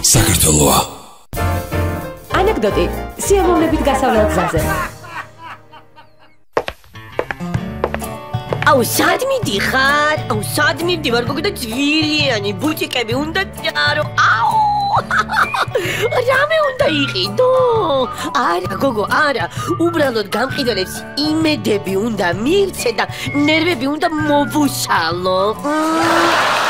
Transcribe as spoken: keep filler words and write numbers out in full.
საქართველოა. ანეკდოტი სიამოვნებით გასავლელ გზაზე. აუ სად მიდიხარ? აუ სად მივდივარ? გოგო ძვირიანი ბუტიკები უნდა წარო. აუ რამე უნდა იყიდო? არა გოგო, არა. უბრალოდ გამყიდველებს იმედები უნდა მივცე და ნერვები უნდა მოვუშალო.